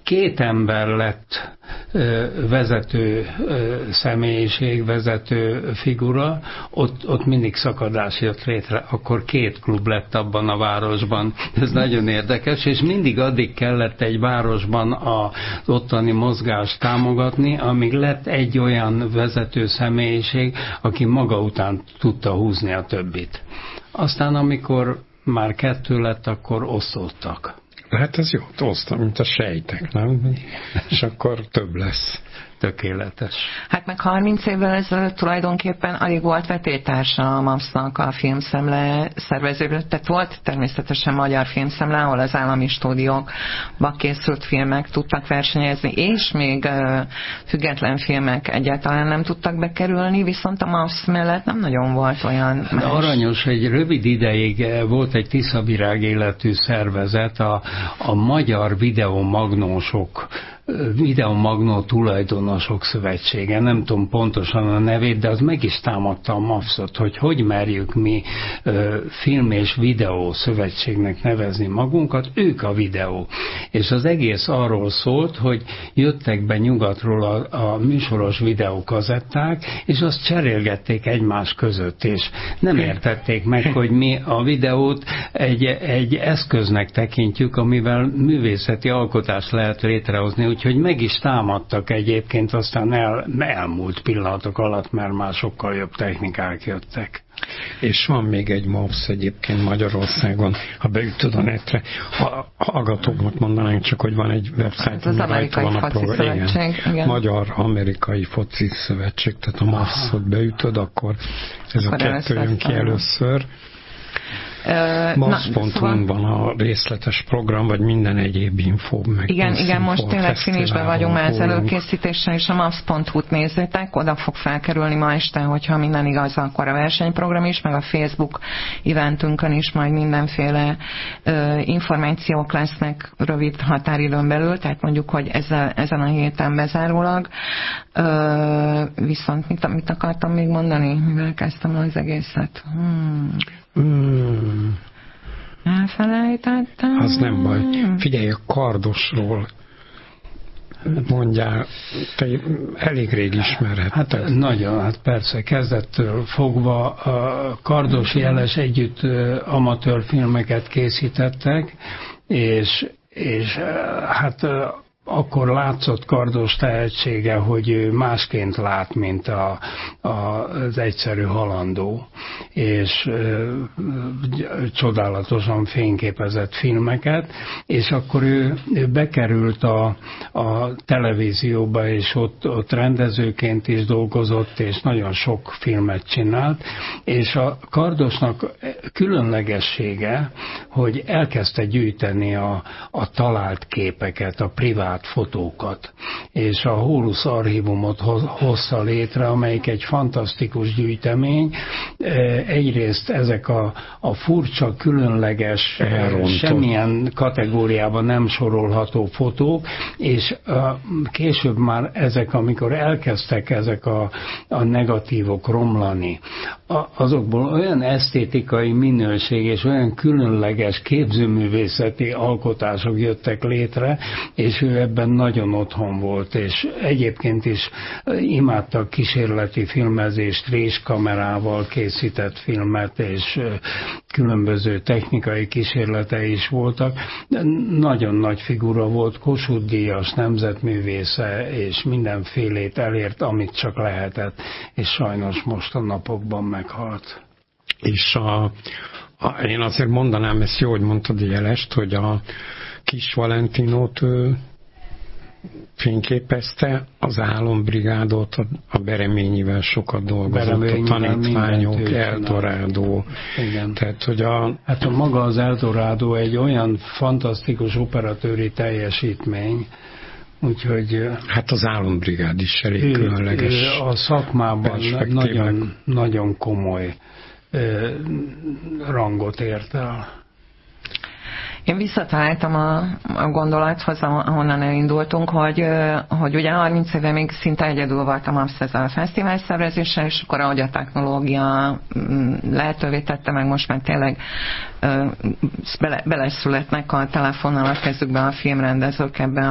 két ember lett vezető személyiség, vezető figura, ott mindig szakadás jött létre, akkor két klub lett abban a városban. Ez nagyon érdekes, és mindig addig kellett egy városban az ottani mozgást támogatni, amíg lett egy olyan vezető személyiség, aki maga után tudta húzni a többit. Aztán amikor már kettő lett, akkor osztottak. Hát ez jó, osztam, mint a sejtek, nem? És akkor több lesz. Tökéletes. Hát meg 30 évvel ezelőtt tulajdonképpen alig volt vetétársa a MAFS-nak a filmszemle szervezőről. Tehát volt természetesen magyar filmszemle, ahol az állami stúdiókba készült filmek tudtak versenyezni, és még független filmek egyáltalán nem tudtak bekerülni, viszont a MAFS mellett nem nagyon volt olyan más. Aranyos, egy rövid ideig volt egy tiszavirág életű szervezet, a Magyar Videomagnó Tulajdonosok Szövetsége, nem tudom pontosan a nevét, de az meg is támadta a MAFS-ot, hogy merjük mi film és videó szövetségnek nevezni magunkat, ők a videó. És az egész arról szólt, hogy jöttek be nyugatról a műsoros videókazetták, és azt cserélgették egymás között, és nem értették meg, hogy mi a videót egy eszköznek tekintjük, amivel művészeti alkotást lehet létrehozni, úgyhogy meg is támadtak egyébként, aztán elmúlt pillanatok alatt, mert már sokkal jobb technikák jöttek. És van még egy MAFS egyébként Magyarországon, ha beütöd a netre, hallgatóknak mondanánk csak, hogy van egy website, az Amerikai Foci Szövetség. Magyar-Amerikai Foci Szövetség, tehát a MAFS-ot beütöd, akkor ez a kettő jön ki először. MAFS.hu-n van a részletes program, vagy minden egyéb infó. Igen, most tényleg finisben vagyunk már az előkészítéssel, és a MAFS.hu-t nézzétek, oda fog felkerülni ma este, hogyha minden igaz, akkor a versenyprogram is, meg a Facebook eventünkön is majd mindenféle információk lesznek rövid határidőn belül, tehát mondjuk, hogy ezen a héten bezárólag. Viszont mit akartam még mondani, mivel kezdtem az egészet? Elfelejtettem. Az nem baj. Figyelj, a Kardosról mondjál, te elég rég ismerhetted. Hát nagyon, hát persze, kezdettől fogva a Kardos Jeles együtt amatőr filmeket készítettek, és hát akkor látszott Kardos tehetsége, hogy ő másként lát, mint az egyszerű halandó, és csodálatosan fényképezett filmeket, és akkor ő bekerült a televízióba, és ott rendezőként is dolgozott, és nagyon sok filmet csinált, és a Kardosnak különlegessége, hogy elkezdte gyűjteni a talált képeket, a privát fotókat, és a Horus archívumot hozta létre, amelyik egy fantasztikus gyűjtemény. Egyrészt ezek a furcsa, különleges, semmilyen kategóriában nem sorolható fotók, és később már ezek, amikor elkezdtek ezek a negatívok romlani, azokból olyan esztétikai minőség és olyan különleges képzőművészeti alkotások jöttek létre, és ő ebben nagyon otthon volt, és egyébként is imádta a kísérleti filmezést, réskamerával készített filmet, és különböző technikai kísérletei is voltak. De nagyon nagy figura volt, Kossuth-díjas, nemzetművésze, és mindenfélét elért, amit csak lehetett, és sajnos most a napokban meghalt. És én azért mondanám, ezt jó, hogy mondtad Jelest, hogy a Kis Valentinót fényképezte, az Álombrigádot, a Bereményivel sokat dolgozott, a Tanítványok, Eldorádó. Igen. Tehát, hogy hát maga az Eldorádó egy olyan fantasztikus operatőri teljesítmény, úgyhogy... Hát az Álombrigád is elég különleges. A szakmában nagyon, nagyon komoly rangot ért el. Én visszataláltam a gondolathoz, ahonnan elindultunk, hogy ugye 30 éve még szinte egyedül voltam ezzel a fesztivál szervezéssel, és akkor ahogy a technológia lehetővé tette, meg most már tényleg beleszületnek a telefonnal a kezükbe a filmrendezők ebbe